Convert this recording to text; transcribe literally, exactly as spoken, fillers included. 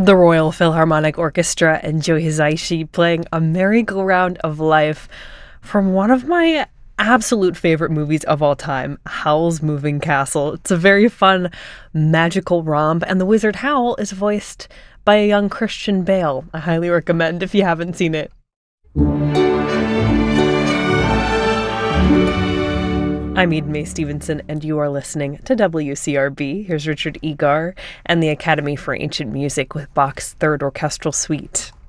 The Royal Philharmonic Orchestra and Joe Hisaishi playing A Merry-Go-Round of Life from one of my absolute favorite movies of all time, Howl's Moving Castle. It's a very fun, magical romp, and the Wizard Howl is voiced by a young Christian Bale. I highly recommend if you haven't seen it. I'm Eden Mae Stevenson, and you are listening to W C R B. Here's Richard Egar and the Academy for Ancient Music with Bach's Third Orchestral Suite.